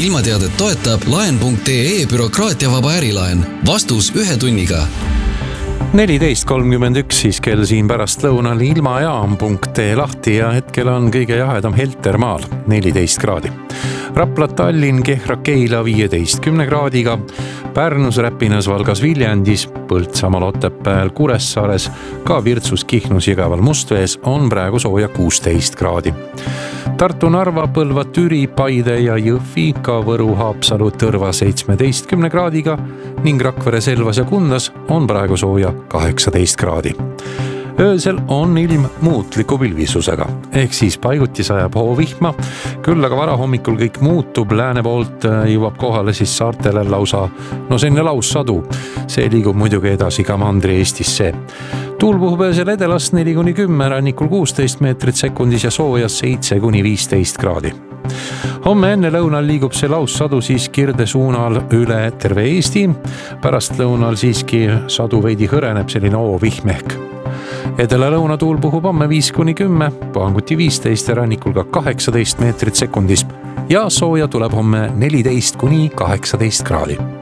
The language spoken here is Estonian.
ilmateadet toetab laen.ee bürokraatiavaba ärilaen. Vastus 1 tunniga. 14.31 siis kell siin pärast lõunal ilmajaam.ee lahti ja hetkel on kõige jahedam Heltermaal 14 kraadi. Rapla, Tallinn, Kehra, Keila 15 kraadiga, Pärnus, Räpinas, Valgas, Viljandis, Põltsamaal, Otepääl, Kuressaares, ka Virtsus, Kihnus, Jõgeval, Mustvees on praegu sooja 16 kraadi. Tartu, Narva, Põlva, Türi, Paide ja Jõhvi, ka Võru, Haapsalu, Tõrva 17 kraadiga ning Rakvere, Selvas ja Kundas on praegu sooja 18 kraadi. Öösel on ilm muutliku pilvisusega, ehk siis paiguti sajab hoovihma, küll aga varahommikul kõik muutub, lääne poolt jõuab kohale siis saartele lausa, selline laussadu. See liigub muidugi edasi ka Mandri-Eestisse. Tuul puhub öösel edelast 4-10, rannikul 16 meetrit sekundis ja soojas 7-15 kraadi. Homme enne lõunal liigub see laussadu siis Kirde suunal üle terve Eesti. Pärast lõunal siiski sadu veidi hõreneb selline oovihmehk. Edela lõunatuul puhub homme 5-10, puhanguti 15 ja rannikul ka 18 meetrit sekundis ja sooja tuleb homme 14-18 kraadi.